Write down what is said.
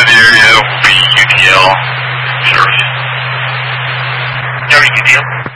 to the area will be UTL service. Starting UTL?